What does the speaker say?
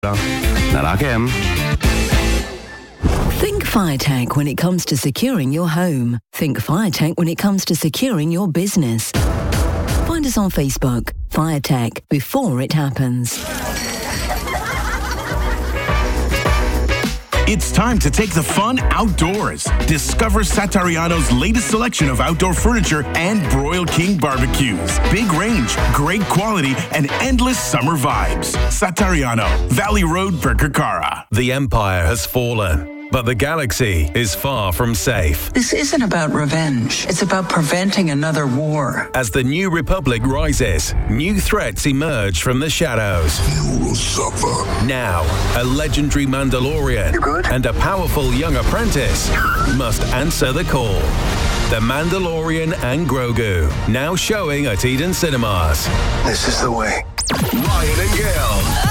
Narakem. Think FireTech when it comes to securing your home. Think FireTech when it comes to securing your business. Find us on Facebook. FireTech, before it happens. It's time to take the fun outdoors. Discover Satariano's latest selection of outdoor furniture and Broil King barbecues. Big range, great quality, and endless summer vibes. Satariano, Valley Road, Birkirkara. The Empire has fallen, but the galaxy is far from safe. This isn't about revenge. It's about preventing another war. As the New Republic rises, new threats emerge from the shadows. You will suffer. Now, a legendary Mandalorian and a powerful young apprentice must answer the call. The Mandalorian and Grogu, now showing at Eden Cinemas. This is the way. Ryan and Gail.